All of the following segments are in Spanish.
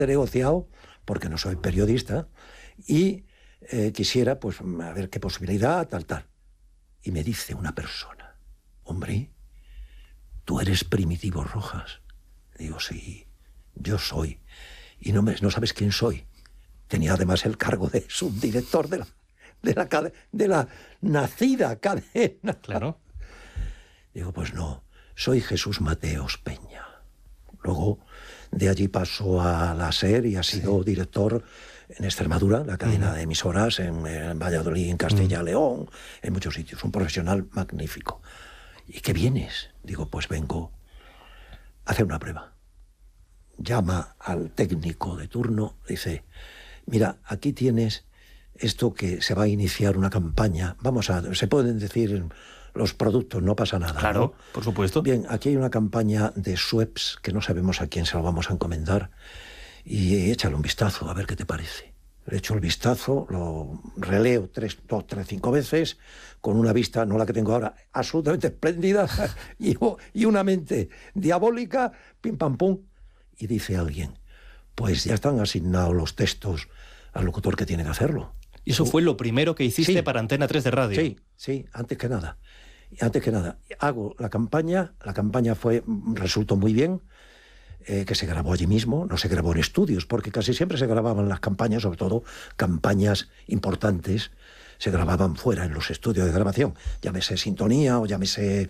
negociado, porque no soy periodista, y quisiera, pues, a ver qué posibilidad, tal. Y me dice una persona: hombre, ¿tú eres Primitivo Rojas? Digo, sí, yo soy. Y no sabes quién soy. Tenía además el cargo de subdirector de la nacida cadena. Claro. Digo, pues no, soy Jesús Mateos Peña. Luego de allí pasó a la SER y ha sido director en Extremadura, la cadena de emisoras, en Valladolid, en Castilla y León, en muchos sitios. Un profesional magnífico. ¿Y qué vienes? Digo, pues vengo a hacer una prueba. Llama al técnico de turno, dice: mira, aquí tienes esto, que se va a iniciar una campaña. Se pueden decir los productos, no pasa nada. Claro, ¿no? Por supuesto. Bien, aquí hay una campaña de Schweppes que no sabemos a quién se lo vamos a encomendar, y échale un vistazo, a ver qué te parece. Le echo el vistazo, lo releo 5 veces, con una vista, no la que tengo ahora, absolutamente espléndida, y una mente diabólica, pim pam pum, y dice alguien: pues ya están asignados los textos al locutor que tiene que hacerlo. ¿Y eso fue lo primero que hiciste para Antena 3 de radio? Sí, antes que nada. Hago la campaña resultó muy bien, que se grabó allí mismo, no se grabó en estudios, porque casi siempre se grababan las campañas, sobre todo campañas importantes, se grababan fuera, en los estudios de grabación, llámese Sintonía o llámese,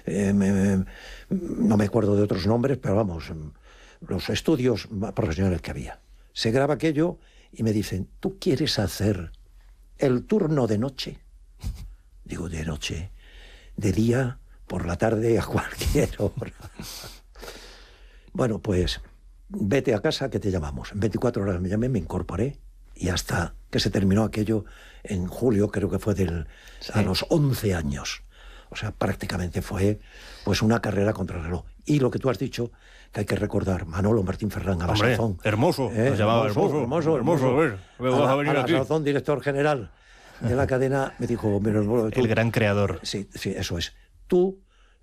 no me acuerdo de otros nombres, pero vamos, los estudios profesionales que había. Se graba aquello y me dicen: ¿tú quieres hacer el turno de noche? Digo, ¿de noche? De día, por la tarde, a cualquier hora. Bueno, pues vete a casa que te llamamos. En 24 horas me llamé, me incorporé, y hasta que se terminó aquello en julio, creo que fue a los 11 años. O sea, prácticamente fue pues una carrera contra el reloj. Y lo que tú has dicho, que hay que recordar, Manolo Martín Ferrán, a la sazón. Hermoso, nos llamaba hermoso. A la sazón, director general de la cadena, me dijo: el gran creador. Sí, eso es. Tú,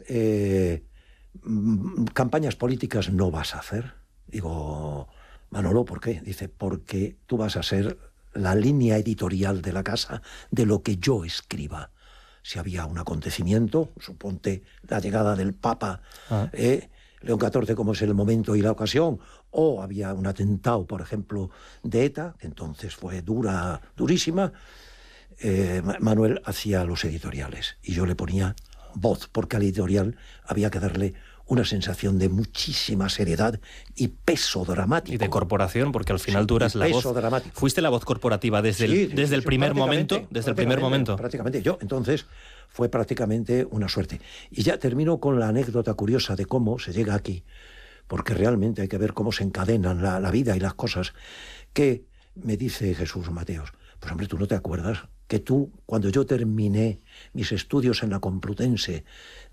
campañas políticas no vas a hacer. Digo: Manolo, ¿por qué? Dice: porque tú vas a ser la línea editorial de la casa de lo que yo escriba. Si había un acontecimiento, suponte la llegada del Papa, León XIV, como es el momento y la ocasión, o había un atentado, por ejemplo, de ETA, que entonces fue durísima, Manuel hacía los editoriales y yo le ponía voz, porque al editorial había que darle una sensación de muchísima seriedad y peso dramático. Y de corporación, porque al final tú eras la voz. Dramático. ¿Fuiste la voz corporativa desde el primer momento? Desde el primer momento. Prácticamente. Yo, entonces, fue prácticamente una suerte. Y ya termino con la anécdota curiosa de cómo se llega aquí, porque realmente hay que ver cómo se encadenan la vida y las cosas. Que me dice Jesús Mateos: pues hombre, ¿tú no te acuerdas que tú, cuando yo terminé mis estudios en la Complutense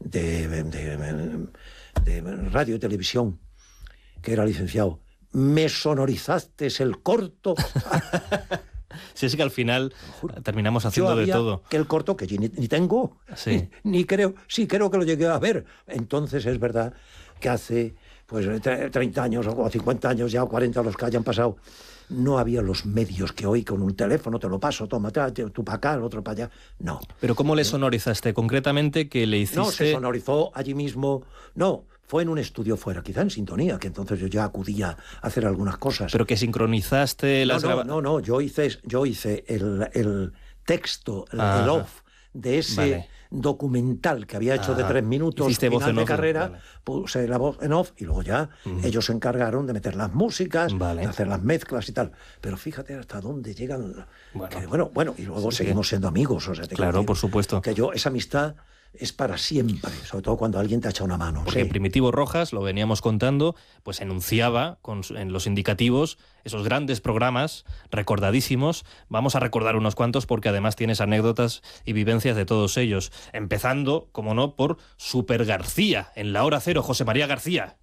de radio y televisión, que era licenciado, me sonorizaste el corto? Si es que al final terminamos haciendo de todo. Que el corto, que ni tengo, ni creo que lo llegué a ver. Entonces es verdad que hace pues 30 años o 50 años ya, o 40 los que hayan pasado, no había los medios que hoy, con un teléfono te lo paso, toma, tú para acá, el otro para allá. No. ¿Pero cómo le sonorizaste concretamente? Que le hiciste... No, se sonorizó allí mismo. No, fue en un estudio fuera, quizá en Sintonía, que entonces yo ya acudía a hacer algunas cosas. ¿Pero que sincronizaste las grabaciones? No, yo hice el texto, el off de ese documental que había hecho de 3 minutos, hiciste final voz en de off, puse la voz en off, y luego ya ellos se encargaron de meter las músicas, de hacer las mezclas y tal. Pero fíjate hasta dónde llegan. Bueno, y luego seguimos siendo amigos. O sea, claro, por supuesto. Que esa amistad es para siempre, sobre todo cuando alguien te ha echado una mano. Porque Primitivo Rojas, lo veníamos contando, pues enunciaba en los indicativos esos grandes programas recordadísimos. Vamos a recordar unos cuantos porque además tienes anécdotas y vivencias de todos ellos. Empezando, como no, por Super García, en la hora cero, José María García.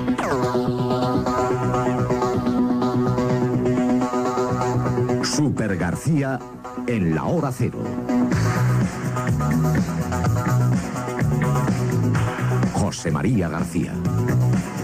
Super García en la hora cero. José María García.